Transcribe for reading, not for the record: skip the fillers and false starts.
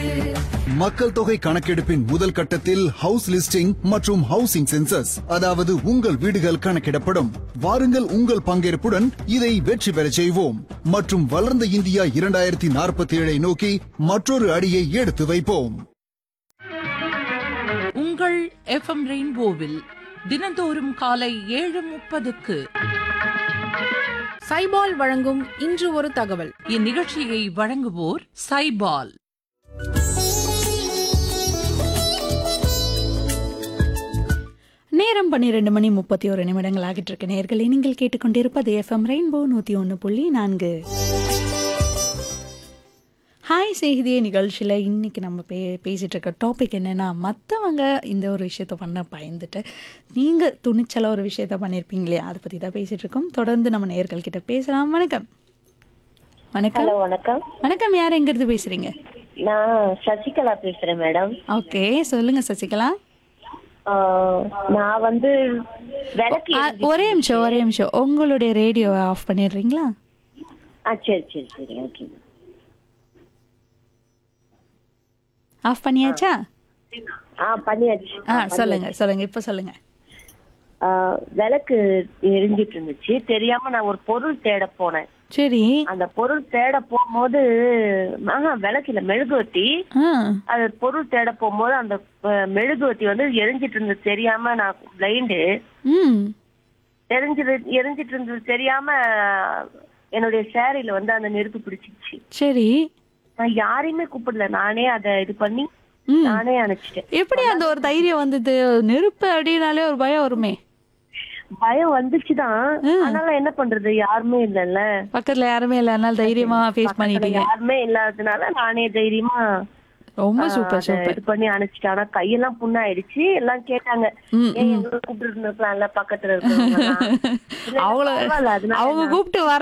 மக்கள் தொகை கணக்கெடுப்பின் முதல் கட்டத்தில் ஹவுஸ் லிஸ்டிங் மற்றும் ஹவுசிங் சென்சஸ், அதாவது உங்கள் வீடுகள் கணக்கிடப்படும். வாருங்கள், உங்கள் பங்கேற்புடன் இதை வெற்றி பெறச் செய்வோம் மற்றும் வளர்ந்த இந்தியா 2047 நோக்கி மற்றொரு அடியை எடுத்து வைப்போம். உங்கள் எஃப்எம் ரெயின்போவில் தினந்தோறும் காலை 7:30க்கு சைபால் வழங்கும் இன்று ஒரு தகவல். இந்நிகழ்ச்சியை வழங்குவோர் சைபால். நேரம் 12:31 ஆகிட்டு இருக்கு. நேயர்களே, நீங்கள் கேட்டுக்கொண்டிருப்பது எஃப்எம் ரெயின்போ 101.4. ஹாய் செய்தியே நிகழ்ச்சியில் இன்னைக்கு நம்ம பேசிகிட்டு இருக்க டாபிக் என்னென்னா, மற்றவங்க இந்த ஒரு விஷயத்த பண்ண பயந்துட்டு நீங்கள் துணிச்சலாக ஒரு விஷயத்த பண்ணியிருப்பீங்களே, அதை பற்றி தான் பேசிகிட்டு இருக்கோம். தொடர்ந்து நம்ம நேயர்கள் கிட்ட பேசலாம். வணக்கம். வணக்கம். வணக்கம். வணக்கம். யார் எங்கிருந்து பேசுகிறீங்க? நான் சசிகலா பேசுறேன் மேடம். ஓகே, சொல்லுங்கள் சசிகலா. நான் வந்து ஒரே நிமிஷம் உங்களுடைய ரேடியோவை ஆஃப் பண்ணிடுறீங்களா? சரி ஓகே. ஆஃப் பண்ணியாச்சா? பண்ணியாச்சு. சொல்லுங்க இப்போ சொல்லுங்க. விளக்கு எரிஞ்சிட்டு இருந்துச்சு, தெரியாம நான் ஒரு பொருள் தேட போனேன். சரி. அந்த பொருள் தேட போகும்போது விளக்கு இல்ல, மெழுகுவத்தி. அது பொருள் தேட போகும்போது அந்த மெழுகுவத்தி வந்து எரிஞ்சிட்டு இருந்தது தெரியாம, நான் பிளைண்டு, எரிஞ்சிட்டு இருந்தது தெரியாம என்னுடைய சேரியில வந்து அந்த நெருப்பு பிடிச்சிச்சு. சரி. நான் யாரையுமே கூப்பிடல, நானே அதை இது பண்ணி நானே அணைச்சிட்டேன். எப்படி அந்த ஒரு தைரியம் வந்தது? நெருப்பு அப்படின்னாலே ஒரு பயம் வருமே. பயம் வந்துச்சுதான், அதனால என்ன பண்றது, யாருமே இல்லல்ல பக்கத்துல, யாருமே இல்ல, அதனால தைரியமா ஃபேஸ் பண்ணிட்டீங்க. யாருமே இல்லாததுனால நானே தைரியமா ரொம்ப சூப்பர் இது பண்ணி அணைச்சிட்டேன். ஆனா கையெல்லாம் புண்ணாயிடுச்சு. எல்லாம் கேட்டாங்க, எங்களை கூப்பிட்டு இருந்திருக்கலாம்ல பக்கத்துல இருக்கவங்க. அவங்க கூப்பிட்டு வர